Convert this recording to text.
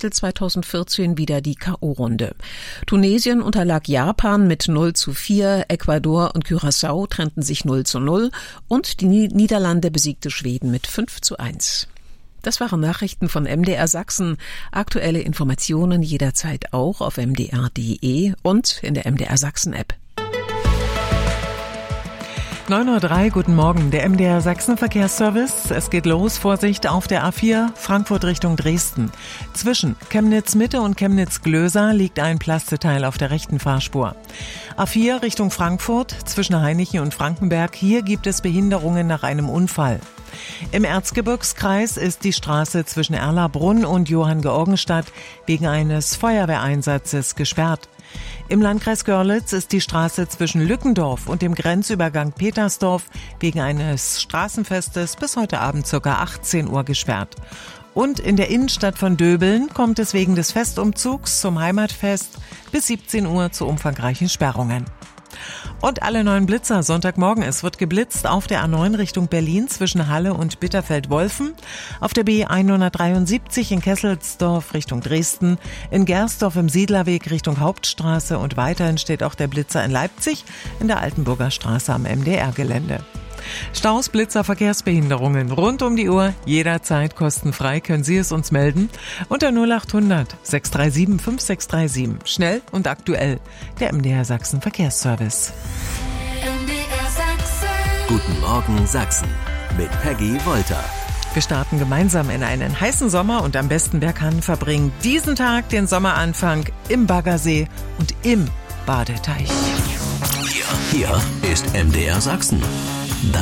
Titel 2014 wieder die K.O.-Runde. Tunesien unterlag Japan mit 0:4, Ecuador und Curaçao trennten sich 0:0 und die Niederlande besiegte Schweden mit 5:1. Das waren Nachrichten von MDR Sachsen. Aktuelle Informationen jederzeit auch auf mdr.de und in der MDR Sachsen App. 9:03 Uhr, guten Morgen, der MDR Sachsen Verkehrsservice. Es geht los, Vorsicht auf der A4, Frankfurt Richtung Dresden. Zwischen Chemnitz Mitte und Chemnitz Glöser liegt ein Plasteteil auf der rechten Fahrspur. A4 Richtung Frankfurt, zwischen Hainichen und Frankenberg, hier gibt es Behinderungen nach einem Unfall. Im Erzgebirgskreis ist die Straße zwischen Erlabrunn und Johanngeorgenstadt wegen eines Feuerwehreinsatzes gesperrt. Im Landkreis Görlitz ist die Straße zwischen Lückendorf und dem Grenzübergang Petersdorf wegen eines Straßenfestes bis heute Abend ca. 18 Uhr gesperrt. Und in der Innenstadt von Döbeln kommt es wegen des Festumzugs zum Heimatfest bis 17 Uhr zu umfangreichen Sperrungen. Und alle neuen Blitzer Sonntagmorgen. Es wird geblitzt auf der A9 Richtung Berlin zwischen Halle und Bitterfeld-Wolfen, auf der B173 in Kesselsdorf Richtung Dresden, in Gersdorf im Siedlerweg Richtung Hauptstraße und weiterhin steht auch der Blitzer in Leipzig in der Altenburger Straße am MDR-Gelände. Staus, Blitzer, Verkehrsbehinderungen rund um die Uhr, jederzeit kostenfrei können Sie es uns melden unter 0800 637 5637. Schnell und aktuell, der MDR Sachsen Verkehrsservice. MDR Sachsen. Guten Morgen Sachsen mit Peggy Wolter. Wir starten gemeinsam in einen heißen Sommer und am besten wer kann, verbringt diesen Tag, den Sommeranfang, im Baggersee und im Badeteich. Hier ist MDR Sachsen.